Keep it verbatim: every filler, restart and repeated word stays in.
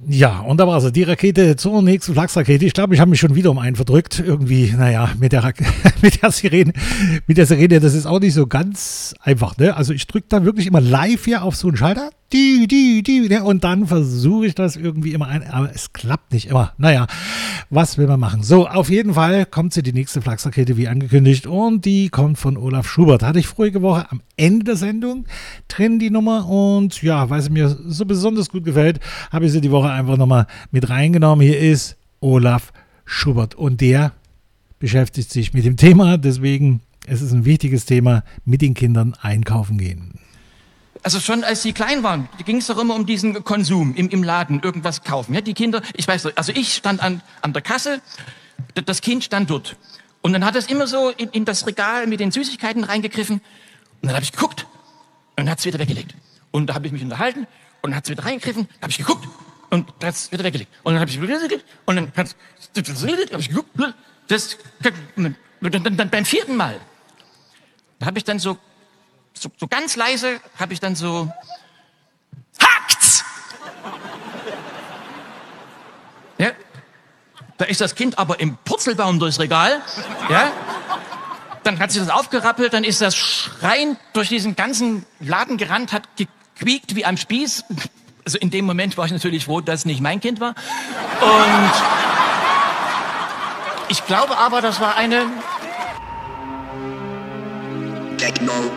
Ja, und da war sie, die Rakete zur nächsten Flachsrakete. Ich glaube, ich habe mich schon wieder um einen verdrückt. Irgendwie, naja, mit der, Rak- mit der Sirene, mit der Sirene, das ist auch nicht so ganz einfach, ne? Also ich drücke da wirklich immer live hier auf so einen Schalter. Die, die, die, ne? Und dann versuche ich das irgendwie immer ein, aber es klappt nicht immer. Naja, was will man machen? So, auf jeden Fall kommt sie, die nächste Flachsrakete, wie angekündigt, und die kommt von Olaf Schubert. Hatte ich vorige Woche am Ende der Sendung drin, die Nummer, und ja, weil sie mir so besonders gut gefällt, habe ich sie die Woche einfach nochmal mit reingenommen. Hier ist Olaf Schubert und der beschäftigt sich mit dem Thema, deswegen es ist ein wichtiges Thema, mit den Kindern einkaufen gehen. Also schon als sie klein waren, ging es doch immer um diesen Konsum im, im Laden, irgendwas kaufen. Ja, die Kinder, ich weiß nicht, also ich stand an, an der Kasse, d- das Kind stand dort. Und dann hat es immer so in, in das Regal mit den Süßigkeiten reingegriffen. Und dann habe ich geguckt und dann hat es wieder weggelegt. Und da habe ich mich unterhalten und dann hat es wieder reingegriffen, habe ich geguckt und dann hat es wieder weggelegt. Und dann habe ich wieder weggelegt und dann hat es habe ich geguckt. Das, und dann, dann, dann beim vierten Mal, da habe ich dann so So, so ganz leise habe ich dann so Hakt's! Ja? Da ist das Kind aber im Purzelbaum durchs Regal. Ja? Dann hat sich das aufgerappelt, dann ist das schreiend durch diesen ganzen Laden gerannt, hat gequiekt wie am Spieß. Also in dem Moment war ich natürlich froh, dass es nicht mein Kind war. Und ich glaube aber, das war eine... Techno.